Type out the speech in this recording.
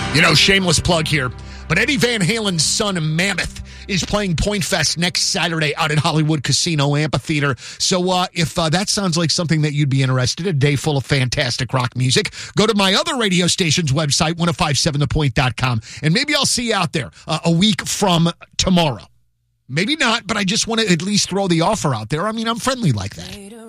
You know, shameless plug here, but Eddie Van Halen's son, Mammoth, is playing Point Fest next Saturday out at Hollywood Casino Amphitheater. So if that sounds like something that you'd be interested in, a day full of fantastic rock music, go to my other radio station's website, 1057thepoint.com, and maybe I'll see you out there a week from tomorrow. Maybe not, but I just want to at least throw the offer out there. I mean, I'm friendly like that.